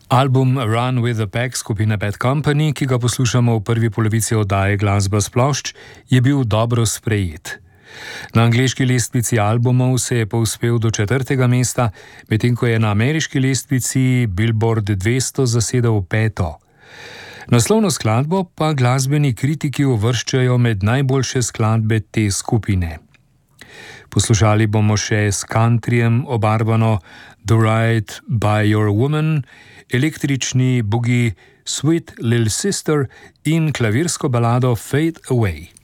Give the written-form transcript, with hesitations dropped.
Album Run with the Pack skupine Bad Company, ki ga poslušamo v prvi polovici oddaje Glasba s plošč, je bil dobro sprejet. Na angleški lestvici albumov se je povzpel do 4. mesta, medtem ko je na ameriški lestvici Billboard 200 zasedel 5. Naslovno skladbo pa glasbeni kritiki uvrščajo med najboljše skladbe te skupine. Poslušali bomo še s countryjem obarvano The Right by Your Woman, električni boogie Sweet Little Sister in klavirsko balado Fade Away.